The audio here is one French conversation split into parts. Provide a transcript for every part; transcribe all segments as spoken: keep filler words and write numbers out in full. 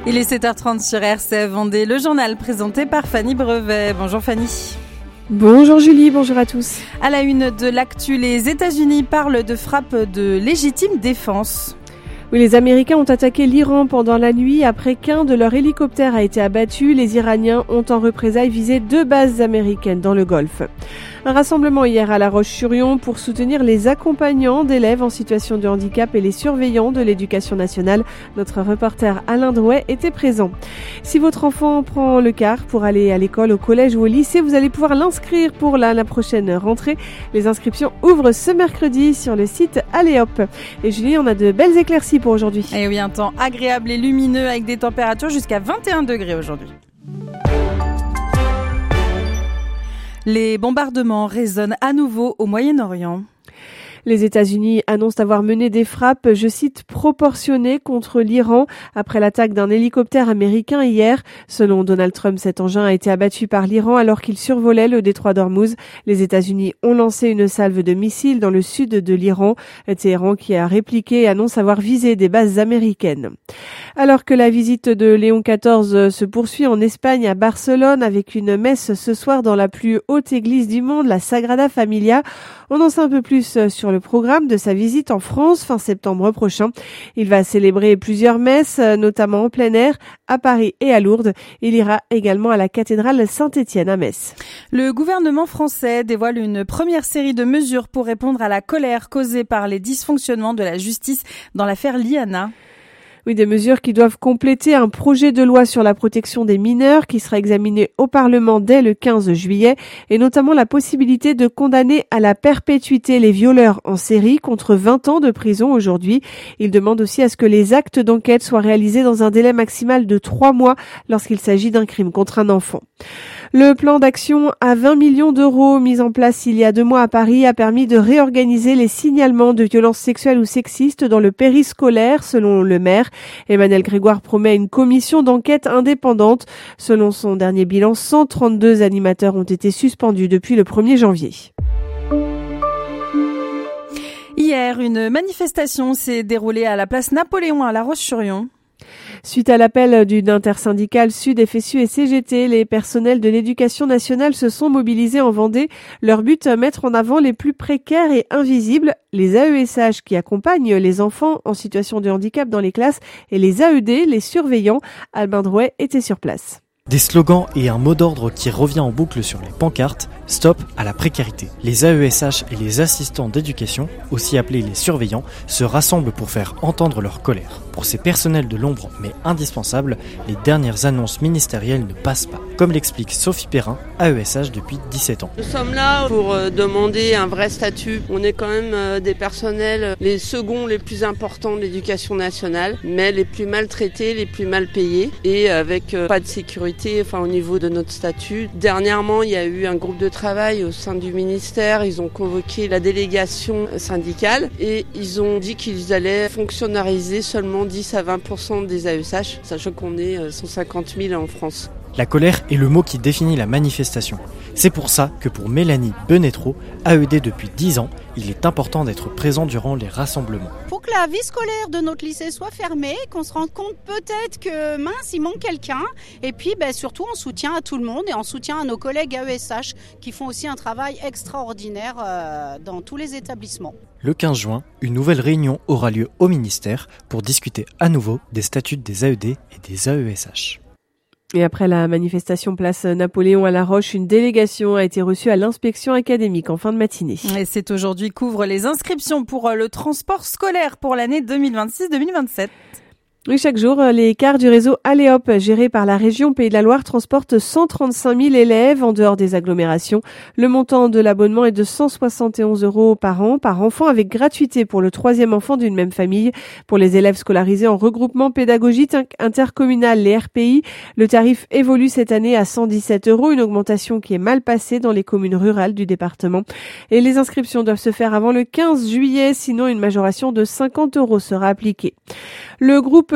Il est sept heures trente sur R C F Vendée, le journal présenté par Fanny Brevet. Bonjour Fanny. Bonjour Julie, bonjour à tous. À la une de l'actu, les États-Unis parlent de frappe de légitime défense. Oui, les Américains ont attaqué l'Iran pendant la nuit après qu'un de leurs hélicoptères a été abattu. Les Iraniens ont en représailles visé deux bases américaines dans le Golfe. Un rassemblement hier à La Roche-sur-Yon pour soutenir les accompagnants d'élèves en situation de handicap et les surveillants de l'éducation nationale. Notre reporter Alain Drouet était présent. Si votre enfant prend le car pour aller à l'école, au collège ou au lycée, vous allez pouvoir l'inscrire pour la, la prochaine rentrée. Les inscriptions ouvrent ce mercredi sur le site Aléop. Et Julie, on a de belles éclaircies pour aujourd'hui. Et oui, un temps agréable et lumineux avec des températures jusqu'à vingt et un degrés aujourd'hui. Les bombardements résonnent à nouveau au Moyen-Orient. Les États-Unis annoncent avoir mené des frappes, je cite, proportionnées contre l'Iran après l'attaque d'un hélicoptère américain hier. Selon Donald Trump, cet engin a été abattu par l'Iran alors qu'il survolait le détroit d'Ormuz. Les États-Unis ont lancé une salve de missiles dans le sud de l'Iran. Téhéran qui a répliqué et annonce avoir visé des bases américaines. Alors que la visite de Léon quatorze se poursuit en Espagne à Barcelone avec une messe ce soir dans la plus haute église du monde, la Sagrada Familia, on en sait un peu plus sur le programme de sa visite en France fin septembre prochain. Il va célébrer plusieurs messes, notamment en plein air, à Paris et à Lourdes. Il ira également à la cathédrale Saint-Étienne à Metz. Le gouvernement français dévoile une première série de mesures pour répondre à la colère causée par les dysfonctionnements de la justice dans l'affaire Liana. Oui, des mesures qui doivent compléter un projet de loi sur la protection des mineurs qui sera examiné au Parlement dès le quinze juillet et notamment la possibilité de condamner à la perpétuité les violeurs en série contre vingt ans de prison aujourd'hui. Il demande aussi à ce que les actes d'enquête soient réalisés dans un délai maximal de trois mois lorsqu'il s'agit d'un crime contre un enfant. Le plan d'action à vingt millions d'euros mis en place il y a deux mois à Paris a permis de réorganiser les signalements de violences sexuelles ou sexistes dans le périscolaire, selon le maire. Emmanuel Grégoire promet une commission d'enquête indépendante. Selon son dernier bilan, cent trente-deux animateurs ont été suspendus depuis le premier janvier. Hier, une manifestation s'est déroulée à la place Napoléon à La Roche-sur-Yon. Suite à l'appel d'une intersyndicale Sud, F S U et C G T, les personnels de l'éducation nationale se sont mobilisés en Vendée. Leur but, mettre en avant les plus précaires et invisibles, les A E S H qui accompagnent les enfants en situation de handicap dans les classes et les A E D, les surveillants. Albin Drouet était sur place. Des slogans et un mot d'ordre qui revient en boucle sur les pancartes, stop à la précarité. Les A E S H et les assistants d'éducation, aussi appelés les surveillants, se rassemblent pour faire entendre leur colère. Pour ces personnels de l'ombre mais indispensables, les dernières annonces ministérielles ne passent pas. Comme l'explique Sophie Perrin, A E S H depuis dix-sept ans. Nous sommes là pour demander un vrai statut. On est quand même des personnels, les seconds les plus importants de l'éducation nationale, mais les plus maltraités, les plus mal payés et avec pas de sécurité. Enfin, au niveau de notre statut. Dernièrement, il y a eu un groupe de travail au sein du ministère. Ils ont convoqué la délégation syndicale et ils ont dit qu'ils allaient fonctionnariser seulement dix à vingt pour cent des A E S H, sachant qu'on est cent cinquante mille en France. La colère est le mot qui définit la manifestation. C'est pour ça que pour Mélanie Benetro, A E D depuis dix ans, il est important d'être présent durant les rassemblements. Pour que la vie scolaire de notre lycée soit fermée, qu'on se rende compte peut-être que mince, il manque quelqu'un. Et puis ben, surtout en soutien à tout le monde et en soutien à nos collègues A E S H qui font aussi un travail extraordinaire euh, dans tous les établissements. Le quinze juin, une nouvelle réunion aura lieu au ministère pour discuter à nouveau des statuts des A E D et des A E S H. Et après la manifestation place Napoléon à La Roche, une délégation a été reçue à l'inspection académique en fin de matinée. Et c'est aujourd'hui qu'ouvrent les inscriptions pour le transport scolaire pour l'année deux mille vingt-six deux mille vingt-sept. Oui, chaque jour, les cars du réseau Aléop, géré par la région Pays de la Loire, transportent cent trente-cinq mille élèves en dehors des agglomérations. Le montant de l'abonnement est de cent soixante et onze euros par an, par enfant, avec gratuité pour le troisième enfant d'une même famille. Pour les élèves scolarisés en regroupement pédagogique intercommunal, les R P I, le tarif évolue cette année à cent dix-sept euros, une augmentation qui est mal passée dans les communes rurales du département. Et les inscriptions doivent se faire avant le quinze juillet, sinon une majoration de cinquante euros sera appliquée. Le groupe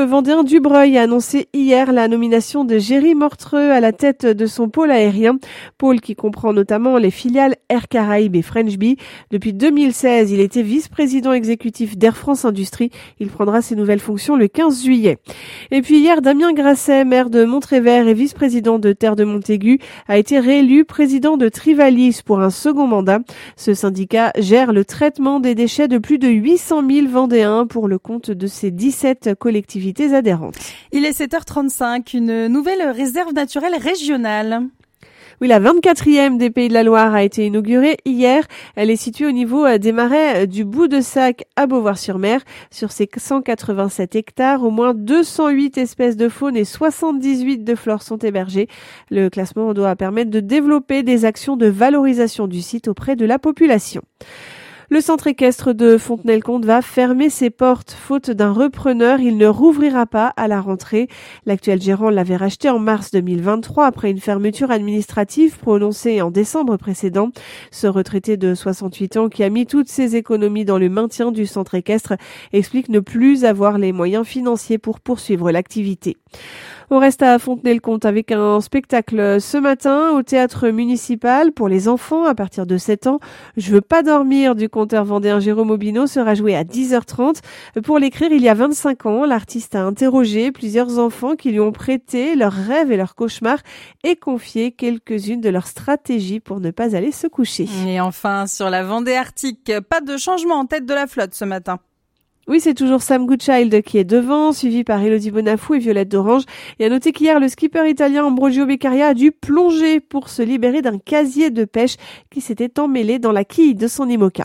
vendéen Dubreuil a annoncé hier la nomination de Géry Mortreux à la tête de son pôle aérien. Pôle qui comprend notamment les filiales Air Caraïbes et French Bee. Depuis deux mille seize, il était vice-président exécutif d'Air France Industrie. Il prendra ses nouvelles fonctions le quinze juillet. Et puis hier, Damien Grasset, maire de Montrévert et vice-président de Terre de Montaigu, a été réélu président de Trivalis pour un second mandat. Ce syndicat gère le traitement des déchets de plus de huit cent mille Vendéens pour le compte de ses dix-sept collectivités adhérentes. Il est sept heures trente-cinq, une nouvelle réserve naturelle régionale. Oui, la vingt-quatrième des Pays de la Loire a été inaugurée hier. Elle est située au niveau des marais du Bout de Sac à Beauvoir-sur-Mer. Sur ces cent quatre-vingt-sept hectares, au moins deux cent huit espèces de faune et soixante-dix-huit de flore sont hébergées. Le classement doit permettre de développer des actions de valorisation du site auprès de la population. Le centre équestre de Fontenay-le-Comte va fermer ses portes. Faute d'un repreneur, il ne rouvrira pas à la rentrée. L'actuel gérant l'avait racheté en mars deux mille vingt-trois après une fermeture administrative prononcée en décembre précédent. Ce retraité de soixante-huit ans qui a mis toutes ses économies dans le maintien du centre équestre explique ne plus avoir les moyens financiers pour poursuivre l'activité. On reste à Fontenay-le-Comte avec un spectacle ce matin au théâtre municipal pour les enfants à partir de sept ans. Je veux pas dormir du conteur vendéen Jérôme Aubineau sera joué à dix heures trente. Pour l'écrire il y a vingt-cinq ans, l'artiste a interrogé plusieurs enfants qui lui ont prêté leurs rêves et leurs cauchemars et confié quelques-unes de leurs stratégies pour ne pas aller se coucher. Et enfin, sur la Vendée Arctique, pas de changement en tête de la flotte ce matin. Oui, c'est toujours Sam Goodchild qui est devant, suivi par Elodie Bonafou et Violette d'Orange. Et à noter qu'hier, le skipper italien Ambrogio Beccaria a dû plonger pour se libérer d'un casier de pêche qui s'était emmêlé dans la quille de son IMOCA.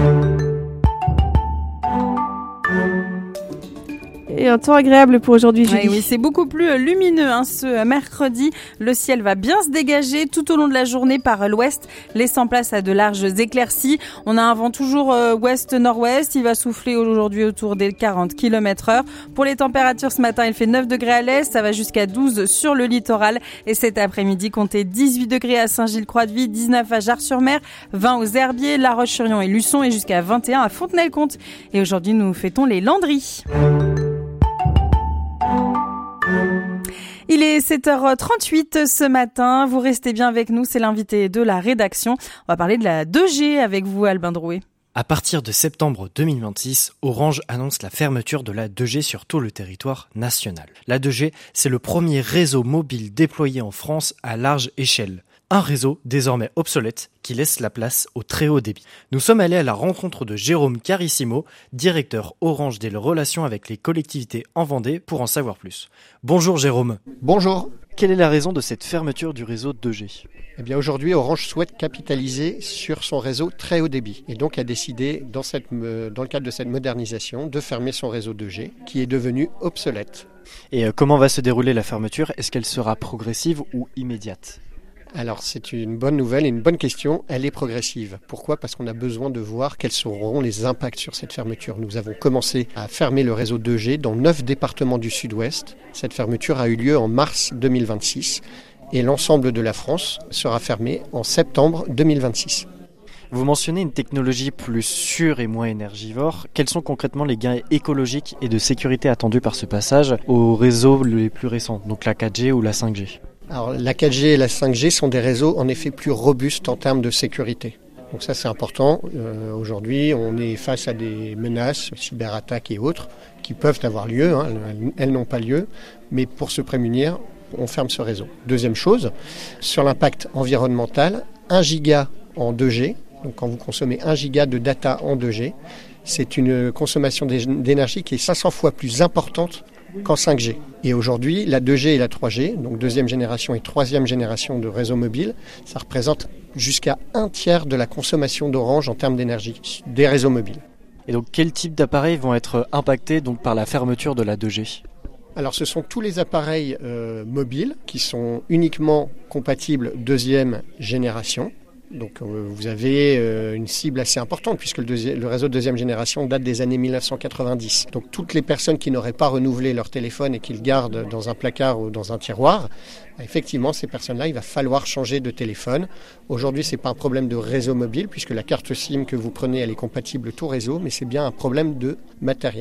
Et un temps agréable pour aujourd'hui, Julie. Oui, oui, c'est beaucoup plus lumineux hein, ce mercredi. Le ciel va bien se dégager tout au long de la journée par l'ouest, laissant place à de larges éclaircies. On a un vent toujours euh, ouest-nord-ouest. Il va souffler aujourd'hui autour des quarante kilomètres heure. Pour les températures, ce matin, il fait neuf degrés à l'est. Ça va jusqu'à douze sur le littoral. Et cet après-midi, comptez dix-huit degrés à Saint-Gilles-Croix-de-Vie, dix-neuf à Jars-sur-Mer, vingt aux Herbiers, La Roche-sur-Yon et Luçon et jusqu'à vingt et un à Fontenay-le-Comte. Et aujourd'hui, nous fêtons les Landry. Il est sept heures trente-huit ce matin. Vous restez bien avec nous. C'est l'invité de la rédaction. On va parler de la deux G avec vous, Albin Drouet. À partir de septembre deux mille vingt-six, Orange annonce la fermeture de la deux G sur tout le territoire national. La deux G, c'est le premier réseau mobile déployé en France à large échelle. Un réseau désormais obsolète qui laisse la place au très haut débit. Nous sommes allés à la rencontre de Jérôme Carissimo, directeur Orange des relations avec les collectivités en Vendée, pour en savoir plus. Bonjour Jérôme. Bonjour. Quelle est la raison de cette fermeture du réseau deux G ? Eh bien aujourd'hui, Orange souhaite capitaliser sur son réseau très haut débit et donc a décidé, dans, cette, dans le cadre de cette modernisation, de fermer son réseau deux G qui est devenu obsolète. Et comment va se dérouler la fermeture ? Est-ce qu'elle sera progressive ou immédiate ? Alors c'est une bonne nouvelle et une bonne question, elle est progressive. Pourquoi ? Parce qu'on a besoin de voir quels seront les impacts sur cette fermeture. Nous avons commencé à fermer le réseau deux G dans neuf départements du sud-ouest. Cette fermeture a eu lieu en mars deux mille vingt-six et l'ensemble de la France sera fermé en septembre deux mille vingt-six. Vous mentionnez une technologie plus sûre et moins énergivore. Quels sont concrètement les gains écologiques et de sécurité attendus par ce passage aux réseaux les plus récents, donc la quatre G ou la cinq G ? Alors, la quatre G et la cinq G sont des réseaux en effet plus robustes en termes de sécurité. Donc ça c'est important. Euh, aujourd'hui on est face à des menaces, cyberattaques et autres, qui peuvent avoir lieu, hein. elles, elles n'ont pas lieu, mais pour se prémunir, on ferme ce réseau. Deuxième chose, sur l'impact environnemental, un giga en deux G, donc quand vous consommez un giga de data en deux G, c'est une consommation d'énergie qui est cinq cents fois plus importante qu'en cinq G. Et aujourd'hui, la deux G et la trois G, donc deuxième génération et troisième génération de réseaux mobiles, ça représente jusqu'à un tiers de la consommation d'Orange en termes d'énergie des réseaux mobiles. Et donc, quel type d'appareils vont être impactés donc, par la fermeture de la deux G ? Alors, ce sont tous les appareils euh, mobiles qui sont uniquement compatibles deuxième génération. Donc euh, vous avez euh, une cible assez importante puisque le, deuxi- le réseau de deuxième génération date des années mille neuf cent quatre-vingt-dix. Donc toutes les personnes qui n'auraient pas renouvelé leur téléphone et qui le gardent dans un placard ou dans un tiroir, effectivement ces personnes-là, il va falloir changer de téléphone. Aujourd'hui, ce n'est pas un problème de réseau mobile puisque la carte SIM que vous prenez, elle est compatible tout réseau, mais c'est bien un problème de matériel.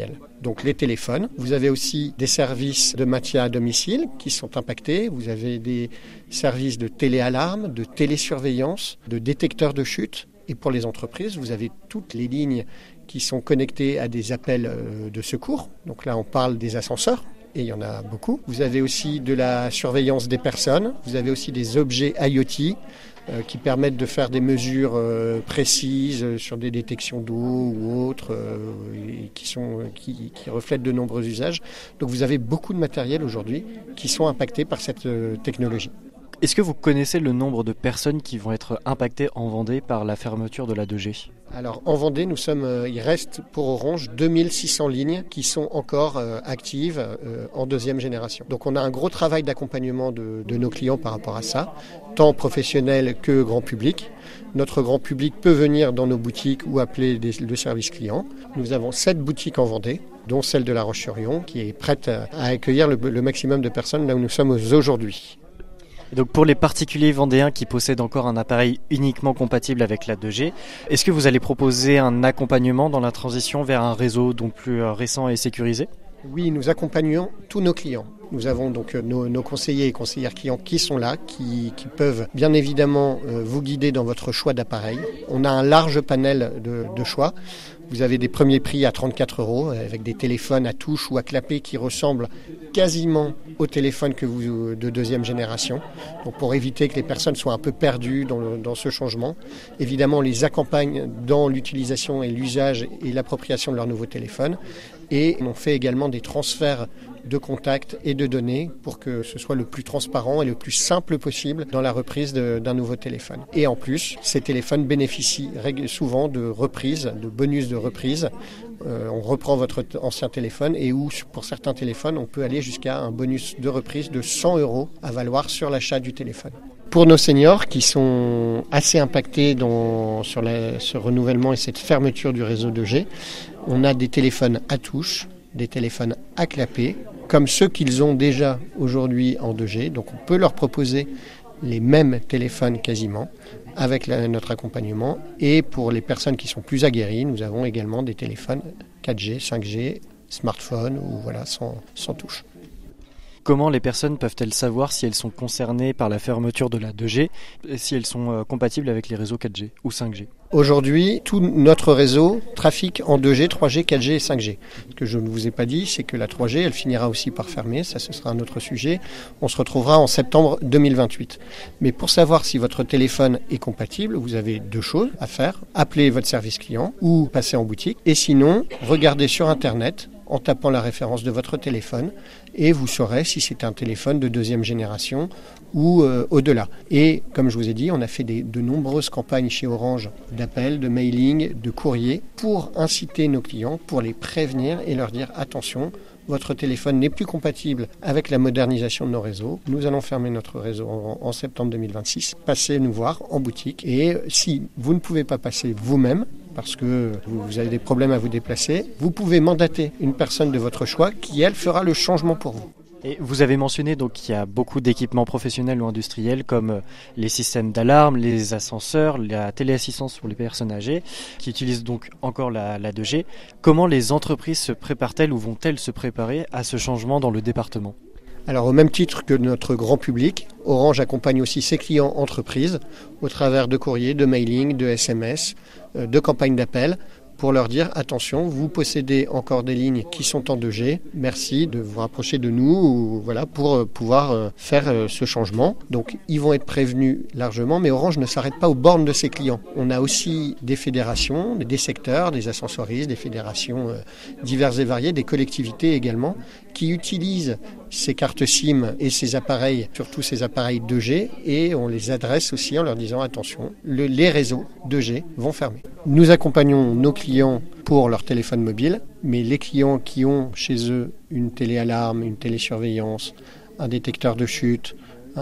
donc les téléphones. Vous avez aussi des services de maintien à domicile qui sont impactés. Vous avez des services de téléalarme, de télésurveillance, de détecteurs de chute. Et pour les entreprises, vous avez toutes les lignes qui sont connectées à des appels de secours. Donc là, on parle des ascenseurs. Et il y en a beaucoup. Vous avez aussi de la surveillance des personnes. Vous avez aussi des objets I O T euh, qui permettent de faire des mesures euh, précises sur des détections d'eau ou autres euh, et qui, sont, qui, qui reflètent de nombreux usages. Donc vous avez beaucoup de matériel aujourd'hui qui sont impactés par cette euh, technologie. Est-ce que vous connaissez le nombre de personnes qui vont être impactées en Vendée par la fermeture de la deux G ? Alors en Vendée, nous sommes, euh, il reste pour Orange deux mille six cents lignes qui sont encore euh, actives euh, en deuxième génération. Donc on a un gros travail d'accompagnement de, de nos clients par rapport à ça, tant professionnel que grand public. Notre grand public peut venir dans nos boutiques ou appeler des, le service client. Nous avons sept boutiques en Vendée, dont celle de La Roche-sur-Yon, qui est prête à, à accueillir le, le maximum de personnes là où nous sommes aujourd'hui. Donc pour les particuliers vendéens qui possèdent encore un appareil uniquement compatible avec la deux G, est-ce que vous allez proposer un accompagnement dans la transition vers un réseau donc plus récent et sécurisé ? Oui, nous accompagnons tous nos clients. Nous avons donc nos, nos conseillers et conseillères clients qui sont là, qui, qui peuvent bien évidemment euh, vous guider dans votre choix d'appareil. On a un large panel de, de choix. Vous avez des premiers prix à trente-quatre euros avec des téléphones à touche ou à clapet qui ressemblent quasiment aux téléphones que vous, de deuxième génération. Donc pour éviter que les personnes soient un peu perdues dans, le, dans ce changement. Évidemment, on les accompagne dans l'utilisation et l'usage et l'appropriation de leur nouveau téléphone. Et on fait également des transferts de contacts et de données pour que ce soit le plus transparent et le plus simple possible dans la reprise de, d'un nouveau téléphone. Et en plus, ces téléphones bénéficient souvent de reprises, de bonus de reprise. Euh, on reprend votre t- ancien téléphone et où, pour certains téléphones, on peut aller jusqu'à un bonus de reprise de cent euros à valoir sur l'achat du téléphone. Pour nos seniors qui sont assez impactés dans, sur la, ce renouvellement et cette fermeture du réseau deux G, on a des téléphones à touche, des téléphones à clapet, comme ceux qu'ils ont déjà aujourd'hui en deux G. Donc on peut leur proposer les mêmes téléphones quasiment avec la, notre accompagnement. Et pour les personnes qui sont plus aguerries, nous avons également des téléphones quatre G, cinq G, smartphones ou voilà, sans, sans touche. Comment les personnes peuvent-elles savoir si elles sont concernées par la fermeture de la deux G et si elles sont compatibles avec les réseaux quatre G ou cinq G ? Aujourd'hui, tout notre réseau trafique en deux G, trois G, quatre G et cinq G. Ce que je ne vous ai pas dit, c'est que la trois G, elle finira aussi par fermer. Ça, ce sera un autre sujet. On se retrouvera en septembre deux mille vingt-huit. Mais pour savoir si votre téléphone est compatible, vous avez deux choses à faire. Appelez votre service client ou passer en boutique. Et sinon, regardez sur Internet en tapant la référence de votre téléphone et vous saurez si c'est un téléphone de deuxième génération ou euh, au-delà. Et comme je vous ai dit, on a fait des, de nombreuses campagnes chez Orange d'appels, de mailing, de courrier pour inciter nos clients, pour les prévenir et leur dire attention, votre téléphone n'est plus compatible avec la modernisation de nos réseaux. Nous allons fermer notre réseau en, en septembre deux mille vingt-six. Passez nous voir en boutique et si vous ne pouvez pas passer vous-même, parce que vous avez des problèmes à vous déplacer, vous pouvez mandater une personne de votre choix qui, elle, fera le changement pour vous. Et vous avez mentionné donc qu'il y a beaucoup d'équipements professionnels ou industriels comme les systèmes d'alarme, les ascenseurs, la téléassistance pour les personnes âgées qui utilisent donc encore la, la deux G. Comment les entreprises se préparent-elles ou vont-elles se préparer à ce changement dans le département ? Alors au même titre que notre grand public, Orange accompagne aussi ses clients entreprises au travers de courriers, de mailing, de S M S, de campagnes d'appel pour leur dire attention, vous possédez encore des lignes qui sont en deux G, merci de vous rapprocher de nous ou, voilà, pour pouvoir faire ce changement. Donc ils vont être prévenus largement, mais Orange ne s'arrête pas aux bornes de ses clients. On a aussi des fédérations, des secteurs, des ascensoristes, des fédérations diverses et variées, des collectivités également, qui utilisent ces cartes SIM et ces appareils, surtout ces appareils deux G, et on les adresse aussi en leur disant attention, le, les réseaux deux G vont fermer. Nous accompagnons nos clients pour leur téléphone mobile, mais les clients qui ont chez eux une téléalarme, une télésurveillance, un détecteur de chute,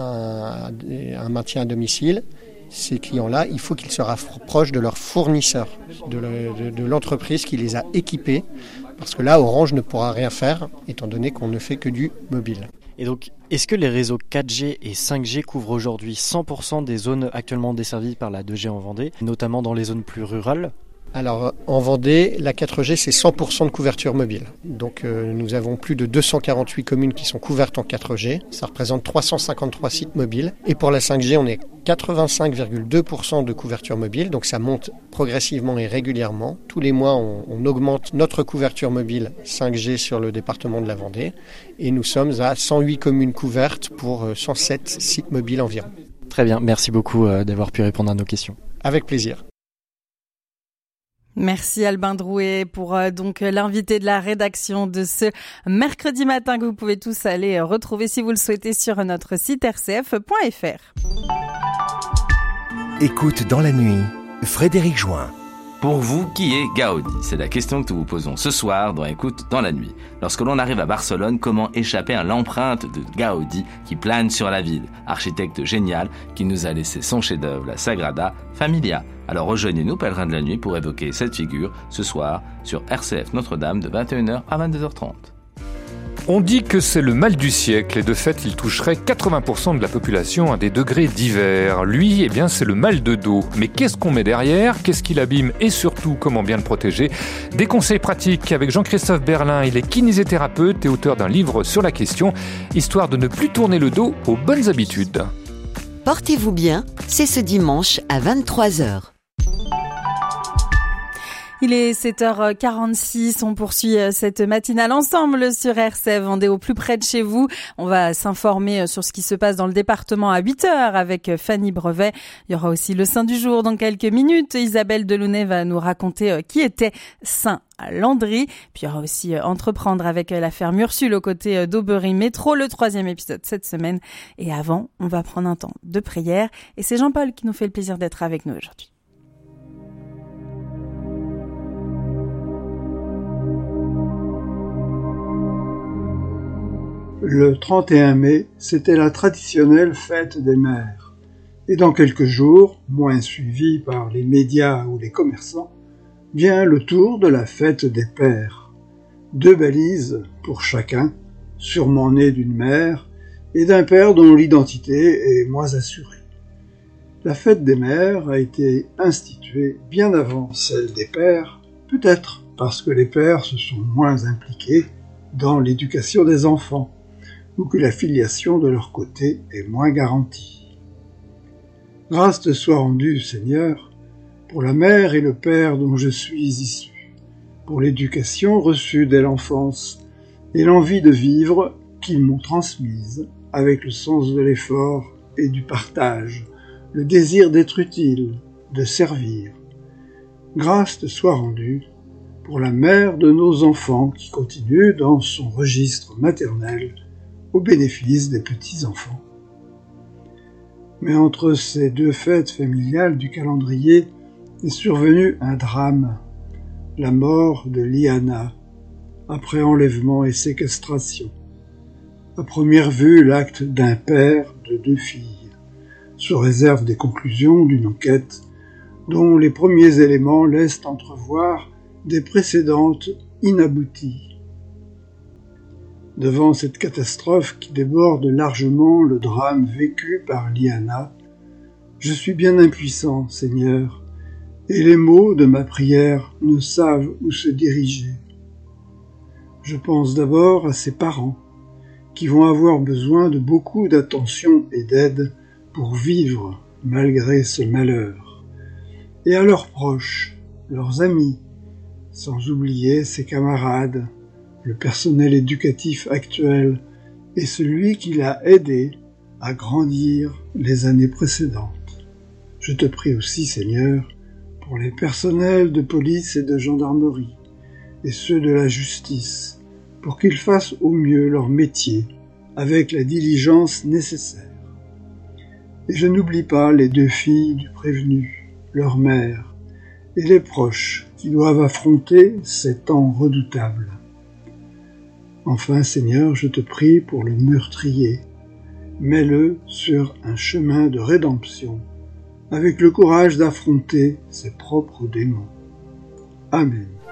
un, un maintien à domicile, ces clients-là, il faut qu'ils se rapprochent de leur fournisseur, de, le, de, de l'entreprise qui les a équipés, parce que là, Orange ne pourra rien faire, étant donné qu'on ne fait que du mobile. Et donc, est-ce que les réseaux quatre G et cinq G couvrent aujourd'hui cent pour cent des zones actuellement desservies par la deux G en Vendée, notamment dans les zones plus rurales ? Alors, en Vendée, la quatre G, c'est cent pour cent de couverture mobile. Donc, euh, nous avons plus de deux cent quarante-huit communes qui sont couvertes en quatre G. Ça représente trois cent cinquante-trois sites mobiles. Et pour la cinq G, on est quatre-vingt-cinq virgule deux pour cent de couverture mobile. Donc, ça monte progressivement et régulièrement. Tous les mois, on, on augmente notre couverture mobile cinq G sur le département de la Vendée. Et nous sommes à cent huit communes couvertes pour cent sept sites mobiles environ. Très bien, merci beaucoup euh, d'avoir pu répondre à nos questions. Avec plaisir. Merci Albin Drouet pour euh, donc l'invité de la rédaction de ce mercredi matin que vous pouvez tous aller retrouver si vous le souhaitez sur notre site r c f point f r. Écoute dans la nuit, Frédéric Join. Pour vous, qui est Gaudi ? C'est la question que nous vous posons ce soir dans Écoute dans la nuit. Lorsque l'on arrive à Barcelone, comment échapper à l'empreinte de Gaudi qui plane sur la ville ? Architecte génial qui nous a laissé son chef-d'œuvre, la Sagrada Familia. Alors rejoignez-nous, pèlerins de la nuit, pour évoquer cette figure ce soir sur R C F Notre-Dame de vingt et une heures à vingt-deux heures trente. On dit que c'est le mal du siècle et de fait il toucherait quatre-vingts pour cent de la population à des degrés divers. Lui, eh bien c'est le mal de dos. Mais qu'est-ce qu'on met derrière ? Qu'est-ce qui l'abîme et surtout comment bien le protéger ? Des conseils pratiques avec Jean-Christophe Berlin. Il est kinésithérapeute et auteur d'un livre sur la question, histoire de ne plus tourner le dos aux bonnes habitudes. Portez-vous bien, c'est ce dimanche à vingt-trois heures. Il est sept heures quarante-six, on poursuit cette matinale ensemble sur R C F Vendée au plus près de chez vous. On va s'informer sur ce qui se passe dans le département à huit heures avec Fanny Brevet. Il y aura aussi le Saint du jour dans quelques minutes. Isabelle Delaunay va nous raconter qui était Saint Landry. Puis il y aura aussi Entreprendre avec la ferme Ursule aux côtés d'Aubery Métro, le troisième épisode cette semaine. Et avant, on va prendre un temps de prière. Et c'est Jean-Paul qui nous fait le plaisir d'être avec nous aujourd'hui. Le trente et un mai, c'était la traditionnelle fête des mères. Et dans quelques jours, moins suivis par les médias ou les commerçants, vient le tour de la fête des pères. Deux balises pour chacun, sûrement nées d'une mère et d'un père dont l'identité est moins assurée. La fête des mères a été instituée bien avant celle des pères, peut-être parce que les pères se sont moins impliqués dans l'éducation des enfants, ou que la filiation de leur côté est moins garantie. Grâce te soit rendue, Seigneur, pour la mère et le père dont je suis issu, pour l'éducation reçue dès l'enfance et l'envie de vivre qu'ils m'ont transmise avec le sens de l'effort et du partage, le désir d'être utile, de servir. Grâce te soit rendue pour la mère de nos enfants qui continue dans son registre maternel au bénéfice des petits-enfants. Mais entre ces deux fêtes familiales du calendrier est survenu un drame, la mort de Liana, après enlèvement et séquestration. À première vue, l'acte d'un père de deux filles, sous réserve des conclusions d'une enquête dont les premiers éléments laissent entrevoir des précédentes inabouties. Devant cette catastrophe qui déborde largement le drame vécu par Liana, je suis bien impuissant, Seigneur, et les mots de ma prière ne savent où se diriger. Je pense d'abord à ses parents, qui vont avoir besoin de beaucoup d'attention et d'aide pour vivre malgré ce malheur, et à leurs proches, leurs amis, sans oublier ses camarades, le personnel éducatif actuel et celui qui l'a aidé à grandir les années précédentes. Je te prie aussi, Seigneur, pour les personnels de police et de gendarmerie et ceux de la justice, pour qu'ils fassent au mieux leur métier avec la diligence nécessaire. Et je n'oublie pas les deux filles du prévenu, leur mère, et les proches qui doivent affronter ces temps redoutables. Enfin, Seigneur, je te prie pour le meurtrier. Mets-le sur un chemin de rédemption, avec le courage d'affronter ses propres démons. Amen.